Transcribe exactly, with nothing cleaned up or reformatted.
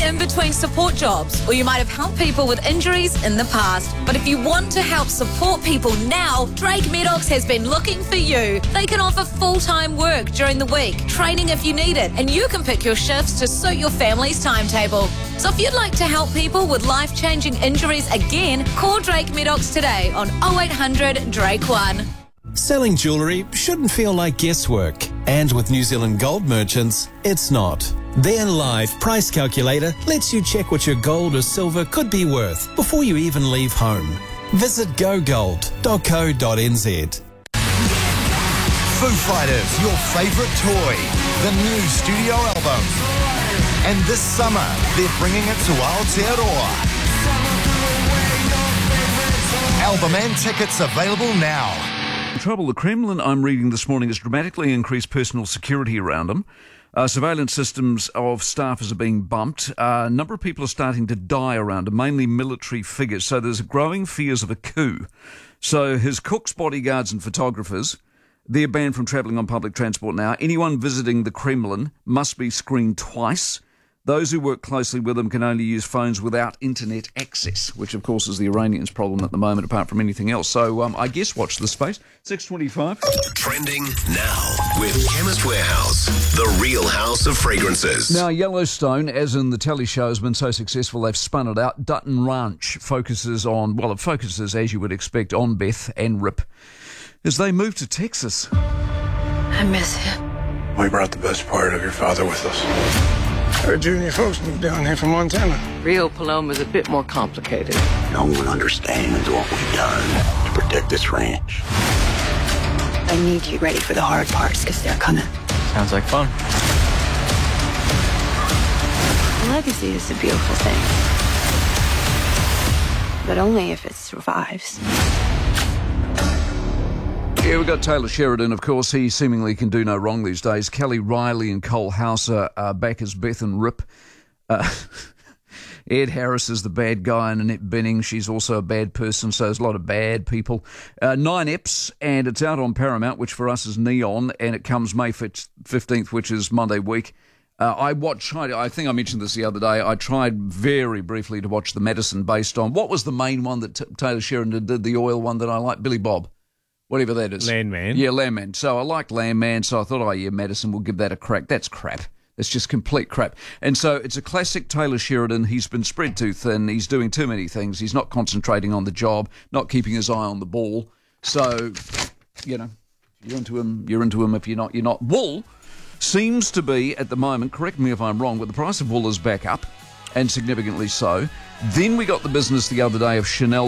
in between support jobs, or you might have helped people with injuries in the past. But if you want to help support people now, Drake Medox has been looking for you. They can offer full-time work during the week, training if you need it, and you can pick your shifts to suit your family's timetable. So if you'd like to help people with life-changing injuries again, call Drake Medox today on oh eight hundred Drake one. Selling jewellery shouldn't feel like guesswork. And with New Zealand Gold Merchants, it's not. Their live price calculator lets you check what your gold or silver could be worth before you even leave home. Visit go gold dot co dot n z. Foo Fighters, your favourite toy. The new studio album. And this summer, they're bringing it to Aotearoa. Album and tickets available now. Trouble, the Kremlin, I'm reading this morning, has dramatically increased personal security around them. Uh, surveillance systems of staffers are being bumped. Uh, a number of people are starting to die around him, mainly military figures. So there's growing fears of a coup. So his cooks, bodyguards and photographers, they're banned from travelling on public transport now. Anyone visiting the Kremlin must be screened twice. Those who work closely with them can only use phones without internet access, which, of course, is the Iranians' problem at the moment, apart from anything else. So um, I guess watch this space. six twenty-five. Trending now with Chemist Warehouse, the real house of fragrances. Now, Yellowstone, as in the telly show, has been so successful, they've spun it out. Dutton Ranch focuses on, well, it focuses, as you would expect, on Beth and Rip as they move to Texas. I miss him. We brought the best part of your father with us. Our junior folks moved down here from Montana. Rio Paloma's a bit more complicated. No one understands what we've done to protect this ranch. I need you ready for the hard parts, because they're coming. Sounds like fun. Legacy is a beautiful thing. But only if it survives. Yeah, we've got Taylor Sheridan, of course. He seemingly can do no wrong these days. Kelly Riley and Cole Hauser are back as Beth and Rip. Uh, Ed Harris is the bad guy, and Annette Benning, she's also a bad person, so there's a lot of bad people. Uh, nine eps, and it's out on Paramount, which for us is Neon, and it comes May fifteenth, which is Monday week. Uh, I watched, I think I mentioned this the other day, I tried very briefly to watch The Medicine based on, what was the main one that t- Taylor Sheridan did, the oil one that I like, Billy Bob? Whatever that is. Landman. Yeah, Landman. So I liked Landman, so I thought, oh, yeah, Medicine, we'll give that a crack. That's crap. It's just complete crap. And so it's a classic Taylor Sheridan. He's been spread too thin. He's doing too many things. He's not concentrating on the job, not keeping his eye on the ball. So, you know, if you're into him, you're into him. If you're not, you're not. Wool seems to be, at the moment, correct me if I'm wrong, but the price of wool is back up, and significantly so. Then we got the business the other day of Chanel